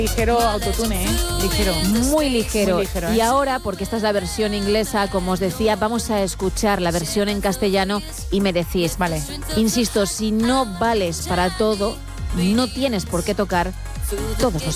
Ligero autotune, ligero. Muy ligero. Muy ligero, Y ahora, porque esta es la versión inglesa, como os decía, vamos a escuchar la versión en castellano y me decís, Vale. Insisto, si no vales para todo, no tienes por qué tocar todos los